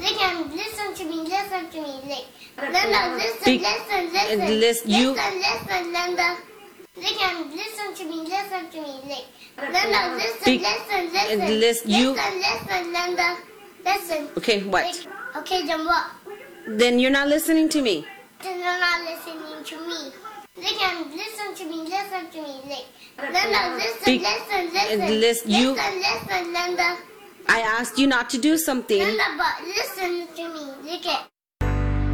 Listen to me. Linda, Big- listen. you- Listen, Linda. Listen to me. Linda, Big- you- listen, Linda. Listen. Okay, what? Okay, then what? Then you're not listening to me. Then you're not listening to me. Listen to me. Linda, Big- listen. you- Listen, Linda. I asked you not to do something. Linda, but listen to me. Look it.